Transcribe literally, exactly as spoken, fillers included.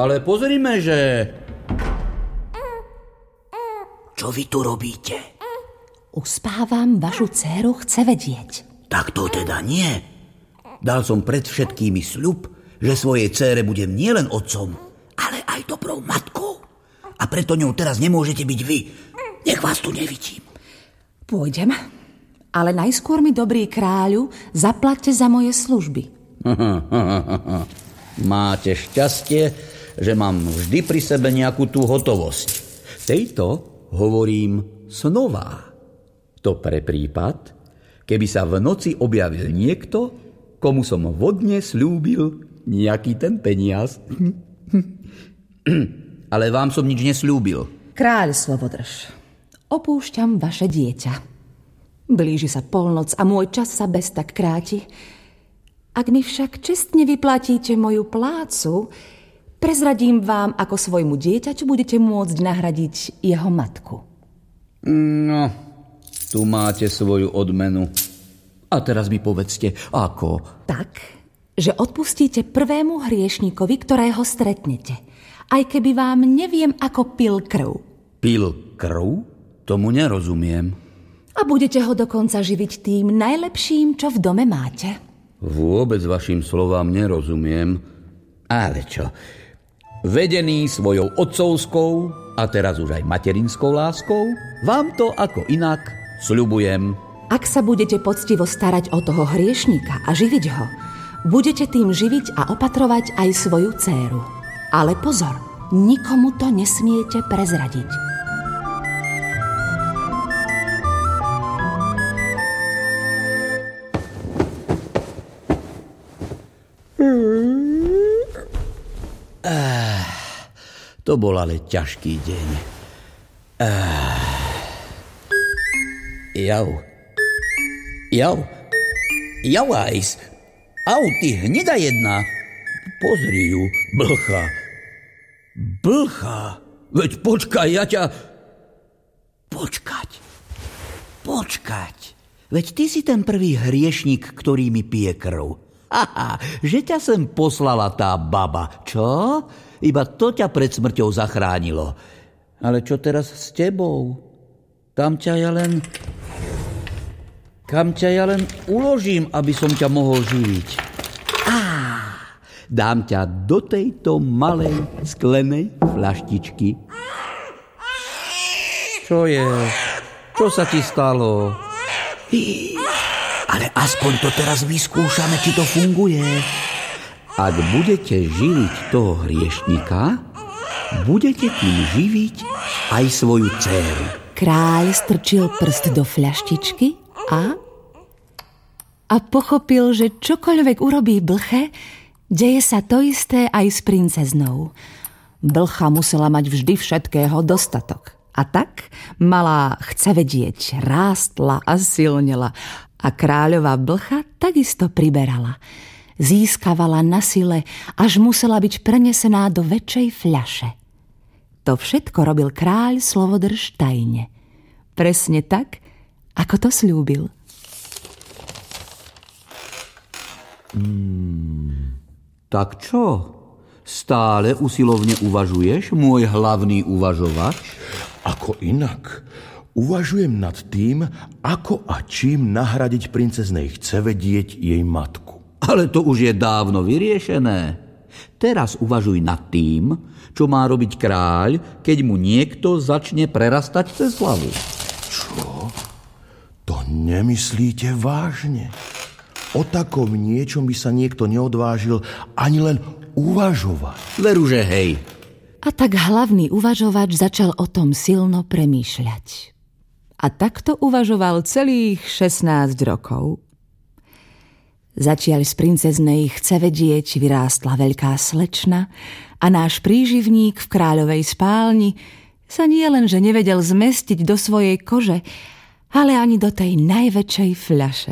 ale pozrime, že... Čo vy tu robíte? Uspávam, vašu dcéru chce vedieť. Tak to teda nie. Dal som pred všetkými sľub, že svojej dcére budem nielen otcom, ale aj dobrou matkou. A preto ňou teraz nemôžete byť vy. Nech vás tu nevidím. Pôjdem, ale najskôr mi, dobrý kráľu, zaplaťte za moje služby. Máte šťastie, že mám vždy pri sebe nejakú tú hotovosť. Tejto hovorím snová. To pre prípad, keby sa v noci objavil niekto, komu som vodne sľúbil nejaký ten peniaz. Ale vám som nič nesľúbil. Kráľ Slovodrž, opúšťam vaše dieťa. Blíži sa polnoc a môj čas sa bez tak kráti. Ak mi však čestne vyplatíte moju plácu, prezradím vám, ako svojmu dieťaťu budete môcť nahradiť jeho matku. No, tu máte svoju odmenu. A teraz mi povedzte, ako? Tak, že odpustíte prvému hriešníkovi, ktorého stretnete, aj keby vám neviem, ako pil krv. Pil krv? Tomu nerozumiem. A budete ho dokonca živiť tým najlepším, čo v dome máte. Vôbec vašim slovám nerozumiem. Ale čo? Vedený svojou otcovskou a teraz už aj materinskou láskou, vám to ako inak sľubujem. Ak sa budete poctivo starať o toho hriešníka a živiť ho, budete tým živiť a opatrovať aj svoju dcéru. Ale pozor, nikomu to nesmiete prezradiť. Ah, to bol ale ťažký deň. Ah. Jau. Jau. Jau, Ajs. Au, ty hneda jedna. Pozri ju, blcha. Blcha. Veď počkaj, ja ťa... Počkať. Počkať. Veď ty si ten prvý hriešnik, ktorý mi pije krv. Haha, že ťa sem poslala tá baba, čo? Iba to ťa pred smrťou zachránilo. Ale čo teraz s tebou? Kam ťa ja len... Kam ťa ja len uložím, aby som ťa mohol živiť? Á, dám ťa do tejto malej sklenej fľaštičky. Čo je? Čo sa ti stalo? Ale aspoň to teraz vyskúšame, či to funguje. Ak budete živiť toho hriešnika, budete tým živiť aj svoju dcéru. Kráľ strčil prst do fľaštičky a... A pochopil, že čokoľvek urobí blche, deje sa to isté aj s princeznou. Blcha musela mať vždy všetkého dostatok. A tak malá chce vedieť rástla a silnela a kráľová blcha takisto priberala. Získavala na sile, až musela byť prenesená do väčšej fľaše. To všetko robil kráľ Slovodrž tajne. Presne tak, ako to sľúbil. Hmm, tak čo? Stále usilovne uvažuješ, môj hlavný uvažovač? Ako inak? Uvažujem nad tým, ako a čím nahradiť princeznej chce vedieť jej matku. Ale to už je dávno vyriešené. Teraz uvažuj nad tým, čo má robiť kráľ, keď mu niekto začne prerastať cez hlavu. Čo? To nemyslíte vážne? O takom niečom by sa niekto neodvážil ani len uvažovať. Veru, že hej. A tak hlavný uvažovač začal o tom silno premýšľať. A takto uvažoval celých šestnásť rokov. Zatiaľ z princeznej chce vedieť vyrástla veľká slečna a náš príživník v kráľovej spálni sa nie len, že nevedel zmestiť do svojej kože, ale ani do tej najväčšej fľaše.